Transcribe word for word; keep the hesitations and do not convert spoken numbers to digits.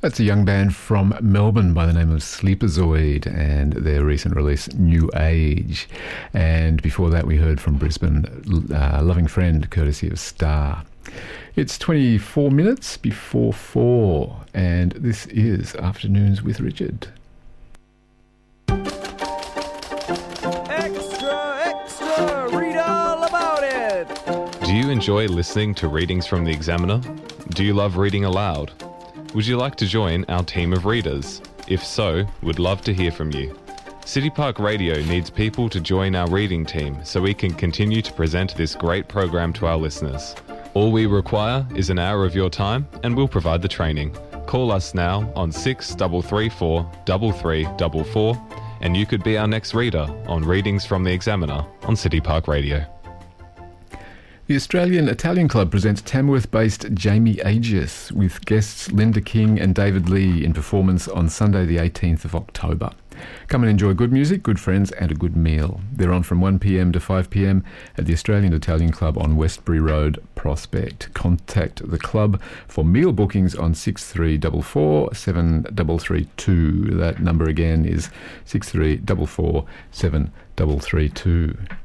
That's a young band from Melbourne by the name of Sleepazoid and their recent release, New Age. And before that, we heard from Brisbane, uh, Loving Friend, courtesy of Star. It's twenty-four minutes before four, and this is Afternoons with Richard. Extra, extra, read all about it! Do you enjoy listening to readings from the Examiner? Do you love reading aloud? Would you like to join our team of readers? If so, we'd love to hear from you. City Park Radio needs people to join our reading team so we can continue to present this great program to our listeners. All we require is an hour of your time and we'll provide the training. Call us now on six three three four, three three four four and you could be our next reader on Readings from the Examiner on City Park Radio. The Australian Italian Club presents Tamworth-based Jamie Aegis with guests Linda King and David Lee in performance on Sunday the eighteenth of October. Come and enjoy good music, good friends and a good meal. They're on from one p m to five p m at the Australian Italian Club on Westbury Road, Prospect. Contact the club for meal bookings on six three four four, seven three three two. That number again is six three four four, seven three three two.